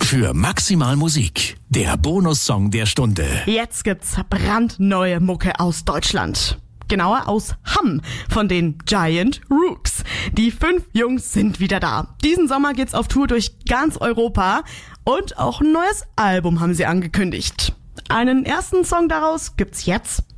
für Maximal Musik, der Bonussong der Stunde. Jetzt gibt's brandneue Mucke aus Deutschland. Genauer aus Hamm von den Giant Rooks. Die 5 Jungs sind wieder da. Diesen Sommer geht's auf Tour durch ganz Europa und auch ein neues Album haben sie angekündigt. Einen ersten Song daraus gibt's jetzt.